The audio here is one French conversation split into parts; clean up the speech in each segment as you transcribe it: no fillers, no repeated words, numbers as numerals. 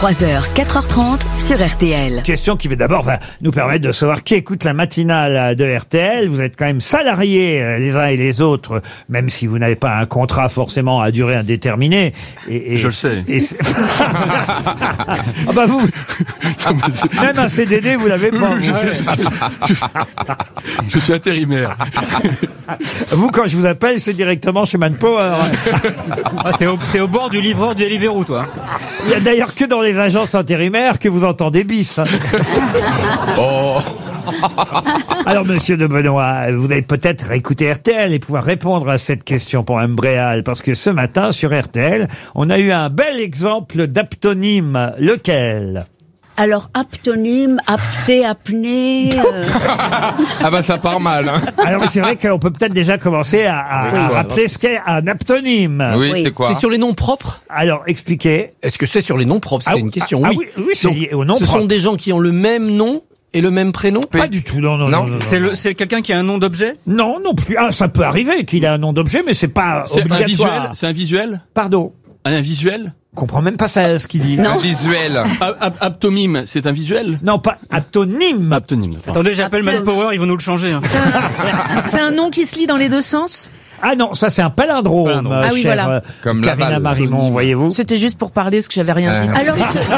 3h, 4h30 sur RTL. Question qui d'abord va nous permettre de savoir qui écoute la matinale de RTL. Vous êtes quand même salariés les uns et les autres, même si vous n'avez pas un contrat forcément à durée indéterminée. Je le sais. Ah bah vous, même un CDD, vous l'avez pas. Je suis intérimaire. Vous, quand je vous appelle, c'est directement chez Manpower. T'es au bord du livreur du Deliveroo, toi. Il y a d'ailleurs que dans les agences intérimaires que vous entendez bis. Oh. Alors, monsieur de Benoît, vous allez peut-être écouter RTL et pouvoir répondre à cette question pour Mme Bréal, parce que ce matin, sur RTL, on a eu un bel exemple d'aptonyme. Lequel? Alors, aptonyme, apté, apnée... Ah bah ça part mal. Hein. Alors, c'est vrai qu'on peut peut-être déjà commencer à rappeler ce qu'est un aptonyme. Oui, Oui. c'est quoi? C'est sur les noms propres? Alors, expliquez. Est-ce que c'est sur les noms propres? C'est une question. Oui, c'est Donc, lié au nom ce propre. sont des gens qui ont le même nom et le même prénom? Pas du tout, non. C'est quelqu'un qui a un nom d'objet? Non, non plus. Ah, ça peut arriver qu'il ait un nom d'objet, mais c'est pas C'est un visuel? obligatoire. C'est un visuel? Pardon. Un visuel? Je comprends même pas ça, ce qu'il dit. Un visuel. Aptomime, c'est un visuel? Non, pas aptonyme. Aptonyme. D'accord. Attendez, j'appelle Manpower, ils vont nous le changer. Hein. C'est un nom qui se lit dans les deux sens? Ah non, ça c'est un palindrome, Palindrome. Ah oui, chère, voilà. Comme Karina Laval, Marimon, voyez-vous. C'était juste pour parler parce que j'avais rien dit. Alors,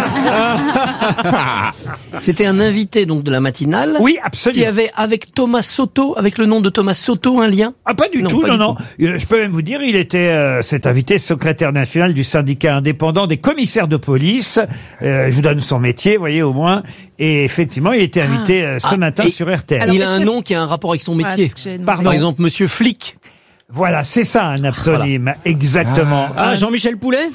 C'était un invité donc de la matinale. Oui, Qui absolument. avait avec Thomas Soto, avec le nom de Thomas Soto, un lien? Ah, pas du Non, tout, pas non, du non. Je peux même vous dire, il était, cet invité, secrétaire national du syndicat indépendant des commissaires de police. Je vous donne son métier, voyez, au moins. Et effectivement, il était invité ce matin et- sur RTL. Alors, Il a est-ce un que nom qui a un rapport avec son Ouais, métier. c'est ce que j'ai demandé. Pardon. Par exemple, Monsieur Flic. Voilà, c'est ça, un aptonyme. Exactement. Ah, Jean-Michel Poulet?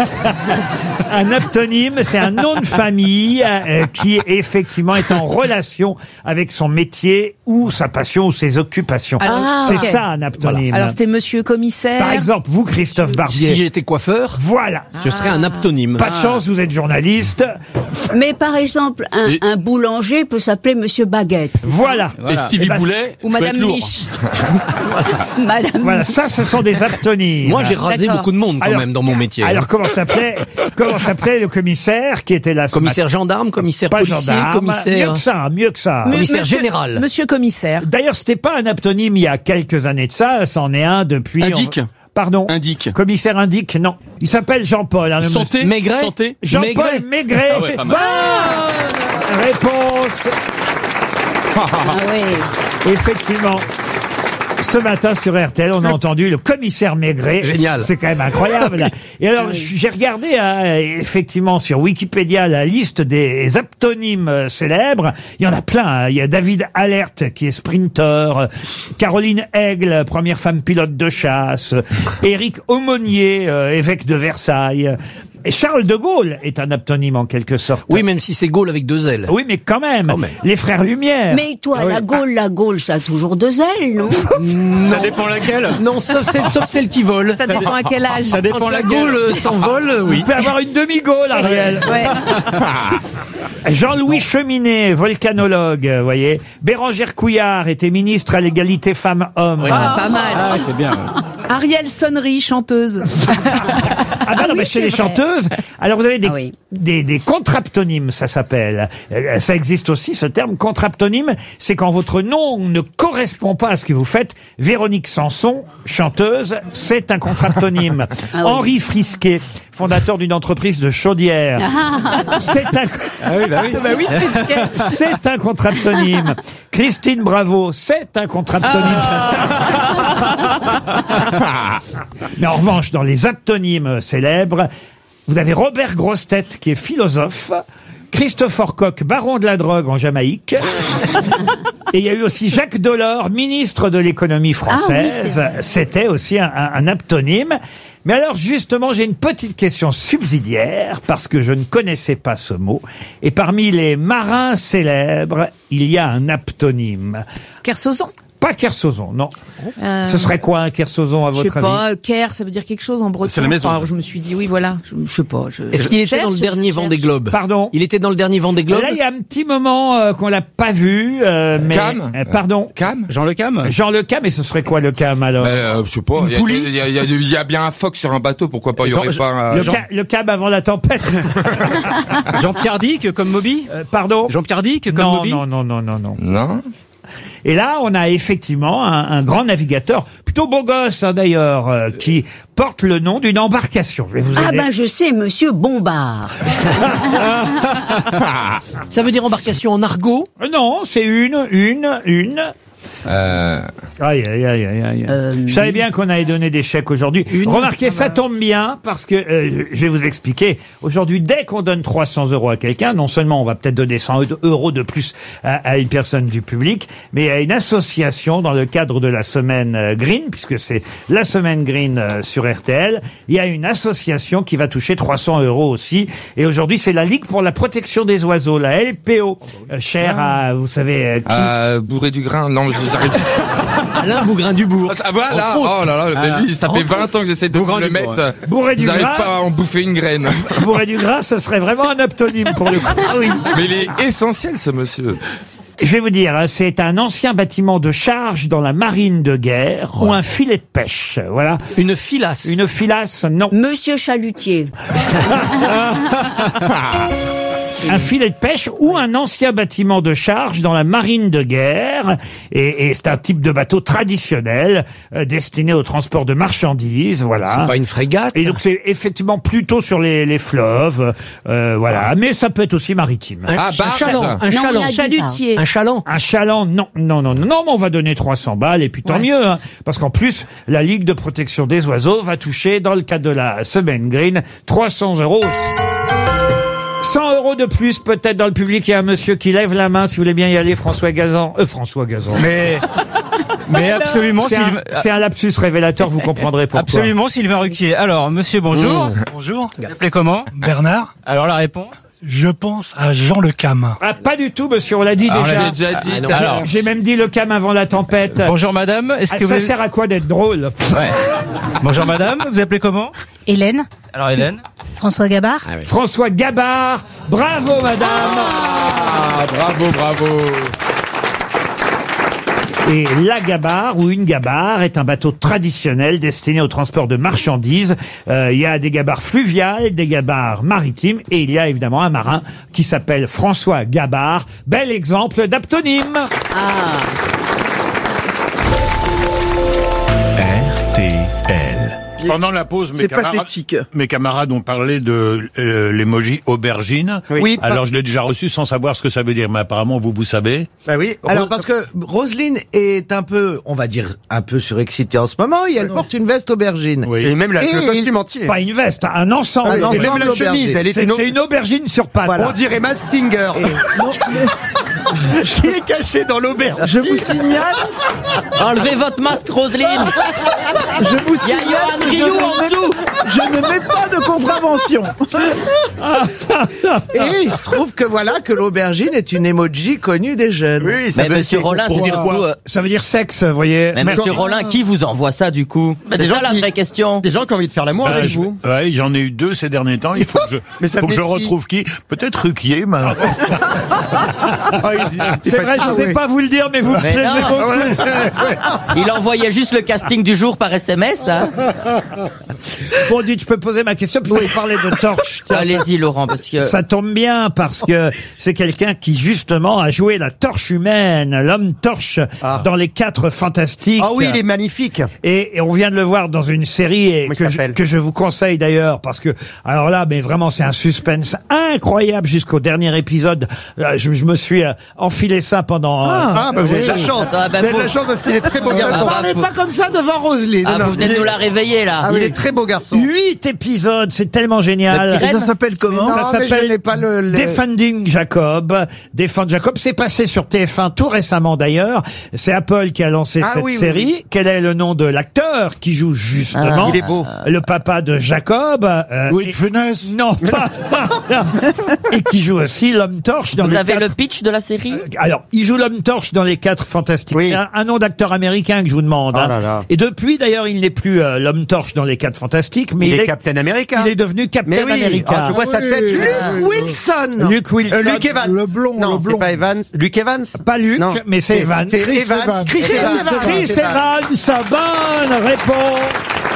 Un aptonyme, c'est un nom de famille qui effectivement est en relation avec son métier ou sa passion ou ses occupations. Alors, C'est ok. ça un aptonyme. Alors c'était Monsieur Commissaire. Par exemple, vous, Christophe Barbier. Si j'étais coiffeur, Voilà. je serais un aptonyme. Pas de chance, vous êtes journaliste. mais par exemple, Et- un boulanger peut s'appeler Monsieur Baguette. Voilà. Et Stevie Eh ben, Boulet? Ou peut Madame être lourd. Mich. Madame. Voilà, ça, ce sont des aptonymes. Moi, j'ai rasé D'accord. beaucoup de monde quand Alors- même dans mon métier. Alors, comment s'appelait le commissaire qui était là ce Commissaire gendarme, commissaire matin? Pas policier, gendarme. commissaire... Mieux que ça. Commissaire général. Monsieur Commissaire. D'ailleurs, c'était pas un aptonyme il y a quelques années de ça, c'en est un depuis... Indique. Pardon. Indique. Commissaire Indique, non. Il s'appelle Jean-Paul. Hein, le Santé? monsieur. Maigret. Santé? Jean-Paul Maigret. Ah ouais, pas mal. Bonne réponse. Ah oui. Effectivement. Ce matin sur RTL, on a entendu le commissaire Maigret. Génial. C'est quand même incroyable. Et alors, j'ai regardé effectivement sur Wikipédia la liste des aptonymes célèbres. Il y en a plein. Hein. Il y a David Alert qui est sprinter, Caroline Aigle, première femme pilote de chasse, Éric Aumonier, évêque de Versailles. Et Charles de Gaulle est un aptonyme en quelque sorte. Oui, même si c'est Gaulle avec deux L. Oui, mais quand même. Quand même. Les frères Lumière. Mais toi, Ah oui. la Gaule, ça a toujours deux ailes, non? Ça dépend laquelle? Non, sauf celle qui vole. Ça dépend à quel âge. Ça dépend Quand la laquelle. Gaule s'envole, oui. Vous pouvez avoir une demi-Gaule, Ariel. Ouais. Jean-Louis Cheminet, volcanologue, vous voyez. Bérangère Couillard était ministre à l'égalité femmes-hommes. Ah, pas mal. Ah, c'est bien. Ariel Sonnery, chanteuse. Ah bah non, mais chez les chanteuses, alors vous avez Ah oui. des contraptonymes, ça s'appelle. Ça existe aussi, ce terme. Contraptonyme, c'est quand votre nom ne correspond pas à ce que vous faites. Véronique Sanson, chanteuse, c'est un contraptonyme. Ah oui. Henri Frisquet, fondateur d'une entreprise de chaudière. C'est un... Ah oui, bah oui. Bah oui, C'est un contraptonyme. Christine Bravo, c'est un contraptonyme. Mais en revanche, dans les aptonymes célèbres, vous avez Robert Grossetête, qui est philosophe, Christopher Koch, baron de la drogue en Jamaïque, et il y a eu aussi Jacques Delors, ministre de l'économie française. Ah oui, c'était aussi un aptonyme. Mais alors, justement, j'ai une petite question subsidiaire, parce que je ne connaissais pas ce mot. Et parmi les marins célèbres, il y a un aptonyme. Kersozon. pas Kersozon, non. Ce serait quoi un Kersozon à Je sais votre avis? pas, Ker, ça veut dire quelque chose en breton. C'est la maison. Alors, je me suis dit, oui, voilà. Je sais pas. Est-ce qu'il était dans le cherche, dernier je Vendée cherche. Globe? Pardon? Il était dans le dernier Vendée Globe? Là, il y a un petit moment qu'on l'a pas vu, mais Cam pardon. Cam Jean Le Cam. Jean Le Cam, et ce serait quoi le Cam alors? Je sais pas. Il y a bien un phoque sur un bateau. Pourquoi pas? Il y aurait pas. Le Cam avant la tempête. Jean-Pierre Dick comme Moby. Pardon. Jean-Pierre Dick comme Moby. Non. Non. Et là, on a effectivement un grand navigateur, plutôt beau gosse hein, d'ailleurs, qui porte le nom d'une embarcation. Je vais vous aider. Ah ben je sais, Monsieur Bombard. Ça veut dire embarcation en argot? Non, c'est une. Aïe. Je savais bien qu'on allait donner des chèques aujourd'hui. Remarquez, ça tombe bien parce que je vais vous expliquer. Aujourd'hui, dès qu'on donne 300 € à quelqu'un, non seulement on va peut-être donner 100 € de plus à une personne du public, mais il y a une association dans le cadre de la semaine Green, puisque c'est la semaine Green sur RTL. Il y a une association qui va toucher 300 € aussi. Et aujourd'hui, c'est la Ligue pour la protection des oiseaux, la LPO, chère à, vous savez, qui... Bourré du grain. Non, j'arrive. Alain Bougrain-Dubourg. Ah, voilà. Oh là là. Mais lui, ça fait 20 ans que j'essaie de le mettre. Bourré du J'arrive grain. pas à en bouffer une graine. Bourré du gras, ce serait vraiment un aptonyme pour le coup. Ah oui. Mais il est essentiel, ce monsieur. Je vais vous dire, hein, c'est un ancien bâtiment de charge dans la marine de guerre ou un filet de pêche. Voilà. Une filasse. Une filasse, non. Monsieur Chalutier. Un filet de pêche ou un ancien bâtiment de charge dans la marine de guerre. Et c'est un type de bateau traditionnel destiné au transport de marchandises. Voilà. C'est pas une frégate? Et donc c'est effectivement plutôt sur les fleuves. Voilà. Mais ça peut être aussi maritime. Un chaland. Un Non, chaland. on a dit Chalutier. Un chaland. Un chaland, non, mais on va donner 300 balles et puis tant mieux, hein, parce qu'en plus, la Ligue de protection des oiseaux va toucher, dans le cadre de la semaine Green, 300 €. 100 € de plus, peut-être dans le public. Il y a un monsieur qui lève la main, si vous voulez bien y aller, François Gazan. Mais absolument, C'est un lapsus révélateur, vous comprendrez pourquoi. absolument, Sylvain Ruquier. Alors, monsieur, bonjour. Bonjour. Vous appelez comment? Bernard, Alors, la réponse? je pense à Jean Le Cam. Ah, pas du tout, monsieur, on l'a dit On déjà. l'avait déjà dit. non. J'ai- Alors. J'ai même dit le Cam avant la tempête. Bonjour, madame. Est-ce Ah, que ça vous... sert à quoi d'être drôle? Ouais. Bonjour, madame. Vous appelez comment? Hélène, Alors, Hélène. François Gabard. François Gabard. Bravo, madame. Ah, bravo. Et la gabarre ou une gabarre est un bateau traditionnel destiné au transport de marchandises. Il y a des gabarres fluviales, des gabarres maritimes et il y a évidemment un marin qui s'appelle François Gabard. Bel exemple d'aptonyme. RTL. Pendant la pause, C'est pathétique. mes camarades ont parlé de l'emoji aubergine. Oui. Alors je l'ai déjà reçu sans savoir ce que ça veut dire, mais apparemment vous savez. Bah oui. Alors parce que Roselyne est un peu, on va dire, un peu surexcitée en ce moment et elle porte une veste aubergine. Oui. Et même le costume entier. Pas une veste, un ensemble. Un ensemble Et même la d'aubergine. chemise, c'est une aubergine sur pattes. Voilà. On dirait Mask Singer. Qui est caché dans l'aubergine. Je vous signale. Enlevez votre masque, Roselyne. Je vous Il y a signale. Johan Rioux en dessous. Je ne mets pas de contravention. Et il se trouve que voilà que l'aubergine est une emoji connue des jeunes. Oui, mais monsieur Rollin, c'est dire quoi Ça veut dire sexe, vous voyez. Mais monsieur Rollin, qui vous envoie ça du coup? C'est ça la vraie question. Des gens qui ont envie de faire l'amour avec vous. Ouais, j'en ai eu 2 ces derniers temps. Il faut que Mais ça faut que je venait de qui retrouve qui. Peut-être Ruquier, mais... C'est vrai, je n'osais pas vous le dire, mais vous me Mais plaisez non. beaucoup. Il envoyait juste le casting du jour par SMS, là. Bon, dites, je peux poser ma question, puis vous parler de Torche. Tiens, Allez-y, Laurent, parce que... ça tombe bien parce que c'est quelqu'un qui justement a joué la torche humaine, l'homme torche dans les 4 Fantastiques. Ah oui, il est magnifique. Et on vient de le voir dans une série et Comment il s'appelle que je vous conseille d'ailleurs parce que alors là, mais vraiment c'est un suspense incroyable jusqu'au dernier épisode. Je me suis enfilé ça pendant. Vous avez de la chance. Ah, bah, vous avez de vous- la chance parce qu'il est très beau Ah, garçon. bah, Parlez vous- pas comme ça devant Roselyne. Ah, Non, vous venez de nous la réveiller, là. Il est très beau garçon. 8 épisodes, c'est tellement génial. Ça s'appelle comment? Ça s'appelle Defending Jacob. Defend Jacob, c'est passé sur TF1 tout récemment d'ailleurs. C'est Apple qui a lancé cette série. Quel est le nom de l'acteur qui joue justement Il est beau. le papa de Jacob? Louis de Funès. Non, pas. Et qui joue aussi l'homme torche dans Vous les avez 4... le pitch de la série? Alors, il joue l'homme torche dans les 4 Fantastiques. Oui. C'est un nom d'acteur américain que je vous demande. Oh là là. Et depuis, d'ailleurs, il n'est plus l'homme torche dans les 4 Fantastiques, mais Il est Captain America. il est devenu Captain Mais oui. America. Ah, tu vois sa tête. Luke Wilson. Luke Wilson. Luke Evans. Le blond, Non, le blond. c'est pas Evans. Luke Evans. Pas Luke, Non. mais c'est Evans. C'est Evans. Chris Evans. Chris Evans, bonne réponse.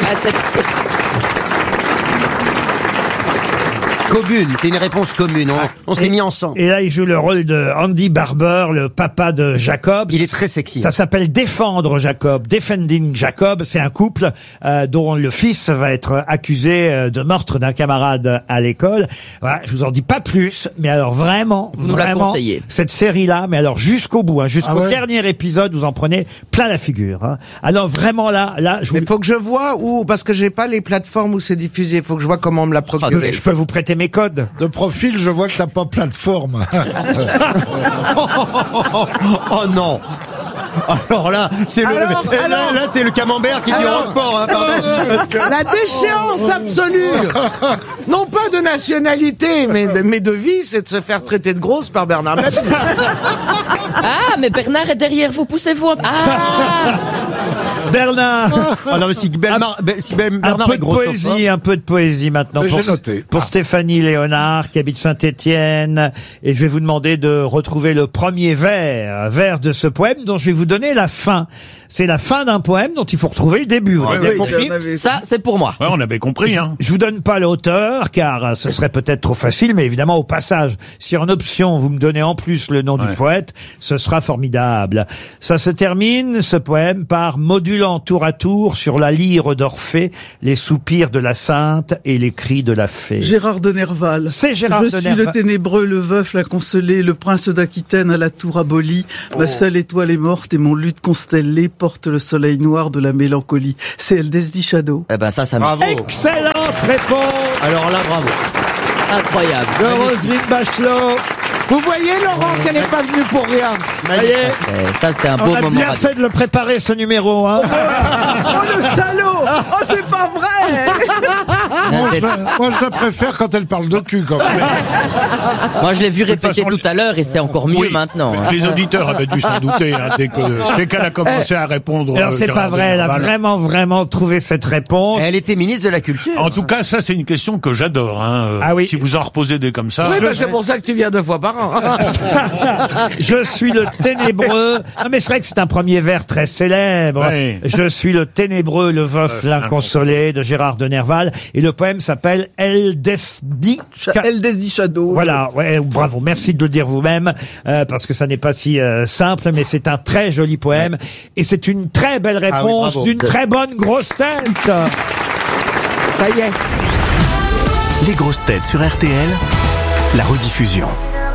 Commune, c'est une réponse commune. On s'est mis ensemble. Et là, il joue le rôle de Andy Barber, le papa de Jacob. Il est très sexy. Ça s'appelle Défendre Jacob, Defending Jacob. C'est un couple dont le fils va être accusé de meurtre d'un camarade à l'école. Voilà, je vous en dis pas plus, mais alors vraiment, Vous nous la vraiment, conseillez. cette série-là, mais alors jusqu'au bout, jusqu'au Ah ouais. dernier épisode, vous en prenez plein la figure. Hein. Ah non, vraiment là, je vous Il faut que je vois où, parce que j'ai pas les plateformes où c'est diffusé. Il faut que je vois comment on me l'a procuré. je peux vous prêter mes codes. De profil, je vois que t'as pas plein de formes. Oh non. Alors là, c'est là, c'est le camembert qui est du Roquefort. Hein, pardon. Parce que- La déchéance absolue. Non pas de nationalité, mais de vie, c'est de se faire traiter de grosse par Bernard Mabille. Ah, mais Bernard est derrière vous, poussez-vous. Ah! Bernard, Oh non, mais si Bernard un peu est de grossophobe. poésie, un peu de poésie maintenant Mais pour, j'ai noté. pour Stéphanie Léonard qui habite Saint-Étienne, et je vais vous demander de retrouver le premier vers de ce poème dont je vais vous donner la fin. C'est la fin d'un poème dont il faut retrouver le début. Vous avez bien compris. Ça, c'est pour moi. Ouais, on avait compris, hein. Je vous donne pas l'auteur car ce serait peut-être trop facile, mais évidemment au passage, si en option vous me donnez en plus le nom du poète, ce sera formidable. Ça se termine, ce poème, par modulant tour à tour sur la lyre d'Orphée les soupirs de la sainte et les cris de la fée. Gérard de Nerval. C'est Gérard Je de suis Nerval. le ténébreux, le veuf, la consolée, le prince d'Aquitaine à la tour abolie. Ma seule étoile est morte et mon luth constellé porte le soleil noir de la mélancolie. C'est Eldesdi Shadow. Eh ben, ça Bravo. Excellente réponse Alors là, bravo. incroyable. de Roselyne Bachelot. Vous voyez, Laurent, qu'elle n'est pas venue pour rien. Ça y est, Ça, c'est un beau on a moment. bien fait de le préparer ce numéro. Hein. Oh le salaud! Oh c'est pas vrai! Moi, je la préfère quand elle parle de cul, quand même. Moi, je l'ai vu toute répéter façon, tout à l'heure et c'est encore mieux Oui, maintenant. hein. Les auditeurs avaient dû s'en douter, hein, dès qu'elle a commencé à répondre. Alors c'est pas Gérard vrai, elle a Denerval. vraiment trouvé cette réponse. Elle était ministre de la Culture. En tout cas, ça, c'est une question que j'adore, hein. Ah oui. Si vous en reposez des comme ça. Oui, bah, c'est pour ça que tu viens 2 fois par an. Je suis le ténébreux. Ah, mais c'est vrai que c'est un premier vers très célèbre. Oui. Je suis le ténébreux, le veuf, l'inconsolé de Gérard de Nerval. Et le poème s'appelle Eldesdi. Eldesdi Shadow. Voilà, ouais, bravo. Merci de le dire vous-même, parce que ça n'est pas si simple, mais c'est un très joli poème. Et c'est une très belle réponse bravo. d'une très bonne grosse tête. Ça y est. Les grosses têtes sur RTL, la rediffusion.